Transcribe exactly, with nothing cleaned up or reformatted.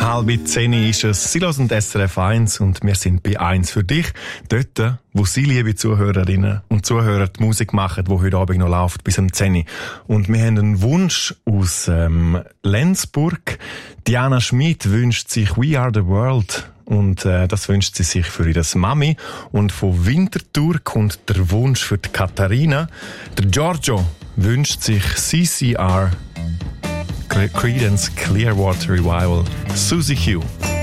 Halb zehn ist es. Sie hören S R F eins und wir sind bei eins für dich. Dort, wo Sie, liebe Zuhörerinnen und Zuhörer, die Musik machen, die heute Abend noch läuft, bis um zehn. Und wir haben einen Wunsch aus ähm, Lenzburg. Diana Schmid wünscht sich We Are the World. Und äh, das wünscht sie sich für ihre Mami. Und von Winterthur kommt der Wunsch für die Katharina. Der Giorgio wünscht sich C C R, Creedence Clearwater Revival, Suzy Q.